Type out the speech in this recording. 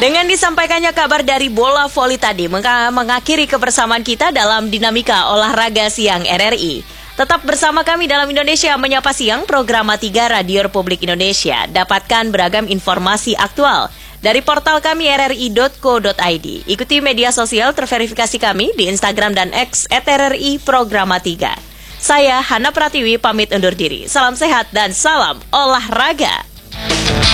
Dengan disampaikannya kabar dari bola voli tadi, mengakhiri kebersamaan kita dalam Dinamika Olahraga Siang RRI. Tetap bersama kami dalam Indonesia Menyapa Siang, program 3 Radio Republik Indonesia. Dapatkan beragam informasi aktual dari portal kami rri.co.id. Ikuti media sosial terverifikasi kami di Instagram dan X @RRI Programa 3. Saya Hana Pratiwi pamit undur diri. Salam sehat dan salam olahraga.